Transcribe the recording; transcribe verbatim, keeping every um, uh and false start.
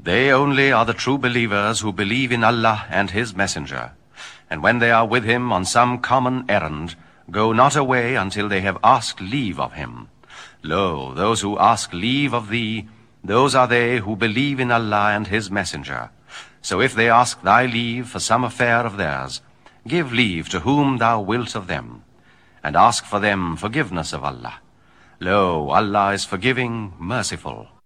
They only are the true believers who believe in Allah and His Messenger, and when they are with Him on some common errand, go not away until they have asked leave of Him. Lo, those who ask leave of thee, those are they who believe in Allah and His Messenger. So if they ask thy leave for some affair of theirs, give leave to whom thou wilt of them, and ask for them forgiveness of Allah. Lo, Allah is forgiving, merciful.